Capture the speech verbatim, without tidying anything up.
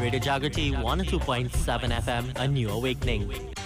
Radio Jagrati one oh two point seven F M, A New Awakening.